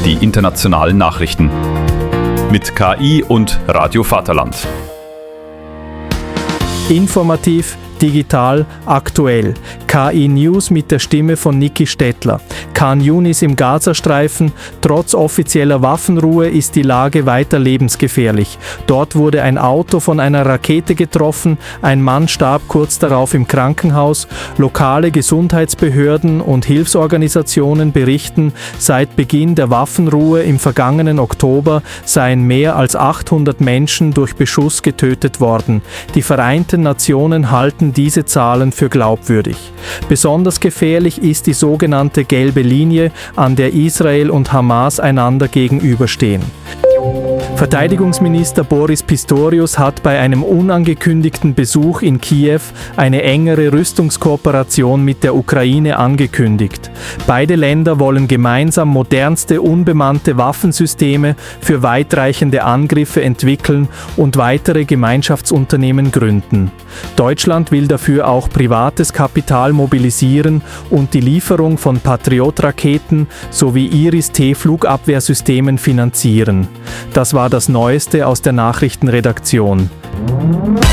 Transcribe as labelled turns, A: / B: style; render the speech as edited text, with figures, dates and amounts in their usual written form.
A: die internationalen Nachrichten. Mit KI und Radio Vaterland.
B: Informativ, digital, aktuell. KI News mit der Stimme von Niki Stettler. Khan Yunis im Gazastreifen. Trotz offizieller Waffenruhe ist die Lage weiter lebensgefährlich. Dort wurde ein Auto von einer Rakete getroffen. Ein Mann starb kurz darauf im Krankenhaus. Lokale Gesundheitsbehörden und Hilfsorganisationen berichten, seit Beginn der Waffenruhe im vergangenen Oktober seien mehr als 800 Menschen durch Beschuss getötet worden. Die Vereinten Nationen halten diese Zahlen für glaubwürdig. Besonders gefährlich ist die sogenannte gelbe Linie, an der Israel und Hamas einander gegenüberstehen. Verteidigungsminister Boris Pistorius hat bei einem unangekündigten Besuch in Kiew eine engere Rüstungskooperation mit der Ukraine angekündigt. Beide Länder wollen gemeinsam modernste unbemannte Waffensysteme für weitreichende Angriffe entwickeln und weitere Gemeinschaftsunternehmen gründen. Deutschland will dafür auch privates Kapital mobilisieren und die Lieferung von Patriot-Raketen sowie Iris-T-Flugabwehrsystemen finanzieren. Das war das Neueste aus der Nachrichtenredaktion.